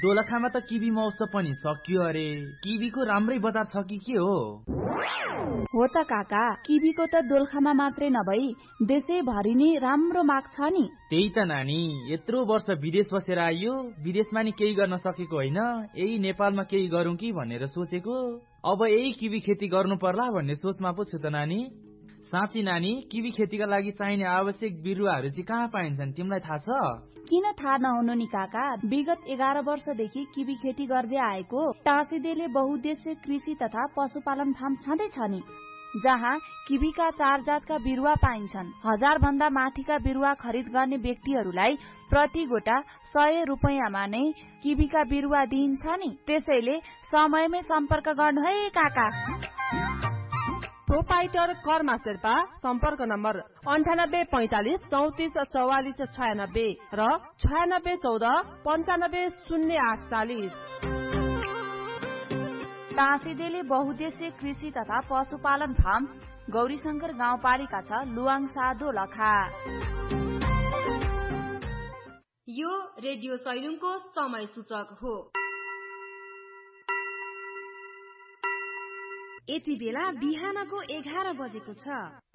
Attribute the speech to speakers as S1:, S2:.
S1: दोलखामा त किवी महोत्सव पनि सकियो अरे। किवीको राम्रै बजार छ कि के हो?
S2: हो त काका, किवीको त दोलखामा मात्रै नभई देशैभरि नै राम्रो माग छ नि।
S1: त्यही त नानी, यत्रो वर्ष विदेश बसेर आइयो, विदेशमा नि केही गर्न सकेको होइन, यही नेपालमा केही गरौँ कि भनेर सोचेको। अब यही किवी खेती गर्नु पर्ला भन्ने सोचमा पो छु त नानी। साँच्ची नानी, किवी खेतीका लागि चाहिने आवश्यक बिरुवाहरू चाहिँ कहाँ पाइन्छन्, तिमीलाई थाहा छ?
S2: किन थाहा नहुनु नि काका, विगत 11 वर्षदेखि किवी खेती गर्दै आएको टाँसीदेले बहुद्देश्य कृषि तथा पशुपालन फार्म छँदैछ नि, जहाँ किवीका 4 जातका बिरुवा पाइन्छन्। 1000 भन्दा माथिका बिरुवा खरिद गर्ने व्यक्तिहरूलाई प्रति गोटा 100 रुपैयाँमा नै किवीका बिरुवा दिइन्छ नि। त्यसैले समयमै सम्पर्क गर्नु है काका।
S3: प्रोपाइटर कर्मा शेर्पा, सम्पर्क नम्बर 9845 34 44 96 र 9614 95 0840।
S2: टाँसीदेले बहुद्देश्य कृषि तथा पशुपालन फार्म, गौरीशंकर गाउँपालिका छ, लुवाङसा दोलखा।
S4: यो रेडियो सैलुङको समय सूचक हो।
S5: यति बेला बिहानको 11 बजेको छ।